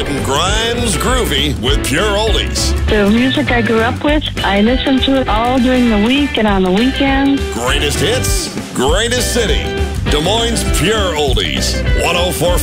Getting Grimes groovy with Pure Oldies. The music I grew up with, I listen to it all during the week and on the weekends. Greatest hits, greatest city. Des Moines Pure Oldies. 104.5